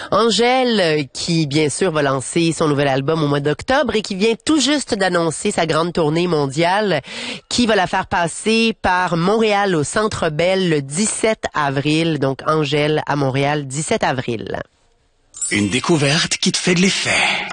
Angèle, qui bien sûr va lancer son nouvel album au mois d'octobre et qui vient tout juste d'annoncer sa grande tournée mondiale qui va la faire passer par Montréal au Centre Bell le 17 avril. Donc Angèle à Montréal, 17 avril. Une découverte qui te fait de l'effet.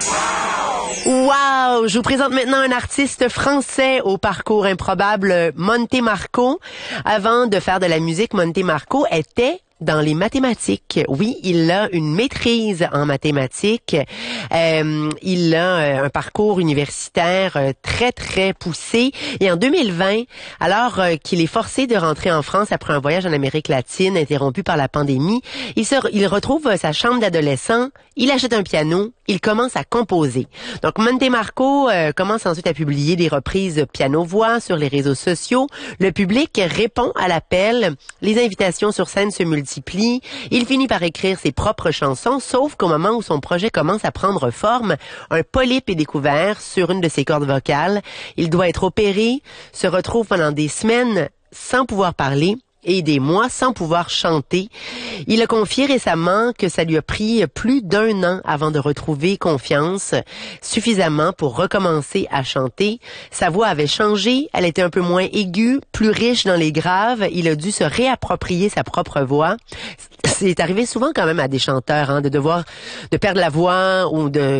Wow! Je vous présente maintenant un artiste français au parcours improbable, Monte Marco. Avant de faire de la musique, Monte Marco était dans les mathématiques. Oui, il a une maîtrise en mathématiques. Il a un parcours universitaire très, très poussé. Et en 2020, alors qu'il est forcé de rentrer en France après un voyage en Amérique latine interrompu par la pandémie, il retrouve sa chambre d'adolescent, il achète un piano, il commence à composer. Donc, Monte Marco commence ensuite à publier des reprises piano-voix sur les réseaux sociaux. Le public répond à l'appel. Les invitations sur scène se multiplient. Il finit par écrire ses propres chansons, sauf qu'au moment où son projet commence à prendre forme, un polype est découvert sur une de ses cordes vocales. Il doit être opéré, se retrouve pendant des semaines sans pouvoir parler et des mois sans pouvoir chanter. Il a confié récemment que ça lui a pris plus d'1 an avant de retrouver confiance suffisamment pour recommencer à chanter. Sa voix avait changé, elle était un peu moins aiguë, plus riche dans les graves. Il a dû se réapproprier sa propre voix. C'est arrivé souvent quand même à des chanteurs de perdre la voix ou de